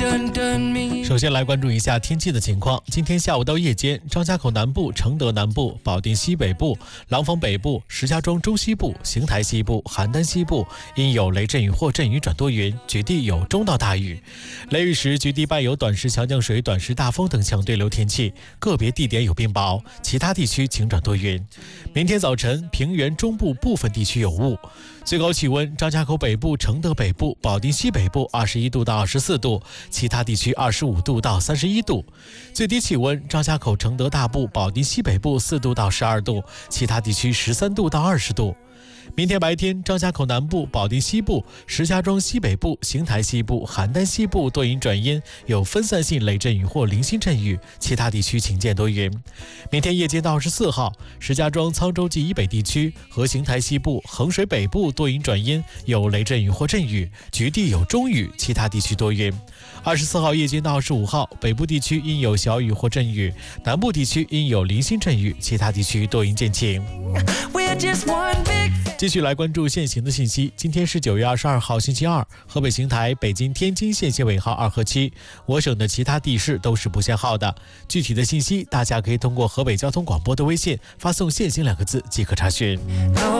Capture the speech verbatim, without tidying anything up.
首先来关注一下天气的情况。今天下午到夜间，张家口南部、承德南部、保定西北部、廊坊北部、石家庄中西部、邢台西部、邯郸西部因有雷阵雨或阵雨转多云，局地有中到大雨。雷雨时，局地伴有短时强降水、短时大风等强对流天气，个别地点有冰雹，其他地区晴转多云。明天早晨，平原中部部分地区有雾。最高气温：张家口北部、承德北部、保定西北部二十一度到二十四度，其他地区二十五度到三十一度。最低气温：张家口、承德大部、保定西北部四度到十二度，其他地区十三度到二十度。明天白天，张家口南部、保定西部、石家庄西北部、邢台西部、邯郸西部多云转阴，有分散性雷阵雨或零星阵雨，其他地区晴间多云。明天夜间到二十四号，石家庄、沧州及以北地区和邢台西部、衡水北部多云转阴，有雷阵雨或阵雨，局地有中雨，其他地区多云。二十四号夜间到二十五号，北部地区因有小雨或阵雨，南部地区因有零星阵雨，其他地区多云见晴。继续来关注现行的信息。今天是九月二十二号星期二，河北邢台、北京、天津限行尾号二和七，我省的其他地市都是不限号的。具体的信息大家可以通过河北交通广播的微信发送限行两个字即可查询。